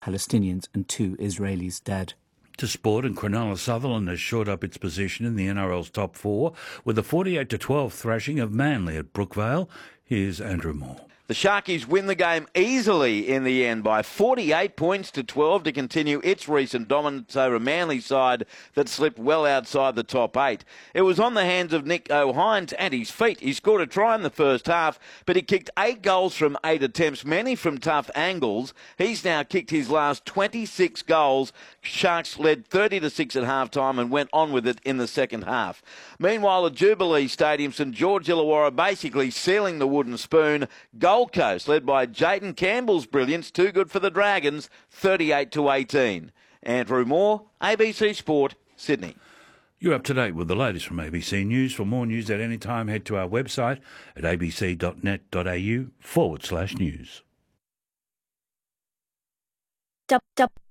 Palestinians and 2 Israelis dead. To sport, and Cronulla Sutherland has shored up its position in the NRL's top 4 with a 48-12 thrashing of Manly at Brookvale. Here's Andrew Moore. The Sharkies win the game easily in the end by 48 points to 12 to continue its recent dominance over Manly side that slipped well outside the top 8. It was on the hands of Nick O'Hines and his feet. He scored a try in the first half, but he kicked 8 goals from 8 attempts, many from tough angles. He's now kicked his last 26 goals. Sharks led 30-6 at half-time and went on with it in the second half. Meanwhile, at Jubilee Stadium, St George Illawarra basically sealing the wooden spoon. Gold Coast, led by Jayden Campbell's brilliance, too good for the Dragons, 38-18. Andrew Moore, ABC Sport, Sydney. You're up to date with the latest from ABC News. For more news at any time, head to our website at abc.net.au/news.